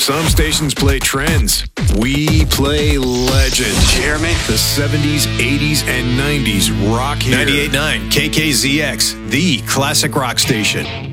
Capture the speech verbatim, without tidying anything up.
Some stations play trends. We play legends. Jeremy? The seventies, eighties, and nineties rock here. ninety-eight point nine K K Z X, the classic rock station.